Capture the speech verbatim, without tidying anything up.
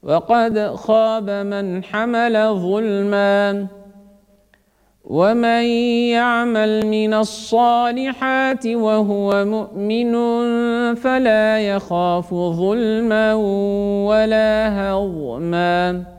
وقد خاب من حمل ظلما ومن يعمل من الصالحات وهو مؤمن فلا يخاف ظلما ولا هضما